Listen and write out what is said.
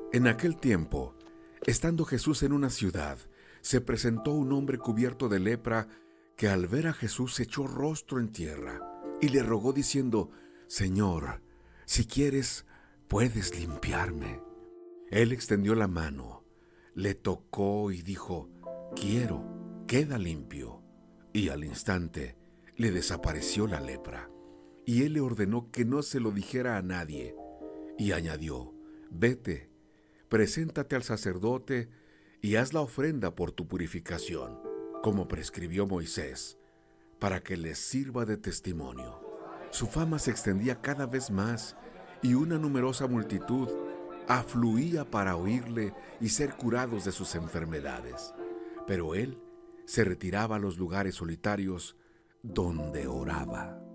En aquel tiempo, estando Jesús en una ciudad, se presentó un hombre cubierto de lepra que al ver a Jesús echó rostro en tierra y le rogó diciendo: Señor, si quieres, puedes limpiarme. Él extendió la mano, le tocó y dijo: Quiero, queda limpio. Y al instante le desapareció la lepra. Y él le ordenó que no se lo dijera a nadie. Y añadió: Vete, preséntate al sacerdote y haz la ofrenda por tu purificación, como prescribió Moisés, para que les sirva de testimonio. Su fama se extendía cada vez más y una numerosa multitud afluía para oírle y ser curados de sus enfermedades. Pero él se retiraba a los lugares solitarios donde oraba.